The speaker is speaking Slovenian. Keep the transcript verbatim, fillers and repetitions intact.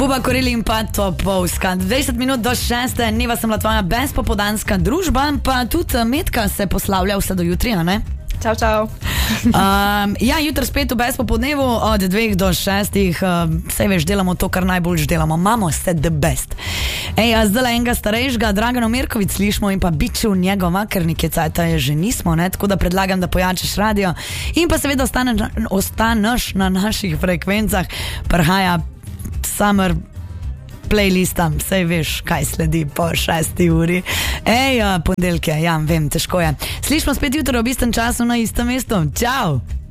Buba Koreli in pa Topovska. dvajset minut do šeste, dneva sem bila tvoja bezpopodanska družba, pa tudi Metka se poslavlja vse do jutri, a ne? Čau, čau. Um, ja, jutri spet v bezpopodnevu od dveh do šestih, um, vse veš, delamo to, kar najbolj delamo. Mamo se the best. Ej, a zdaj enega starejšega, Dragano Mirković slišimo in pa biču njegova, ker nekje cajta je že nismo, ne? Tako da predlagam, da pojačeš radio in pa seveda ostane, ostaneš na naših frekvencah. Prihaja summer playlista, sej veš, kaj sledi po šesti uri. Ej, ponedeljke, ja, vem, težko je. Slišimo spet jutro ob istem času na istem mestu. Čau!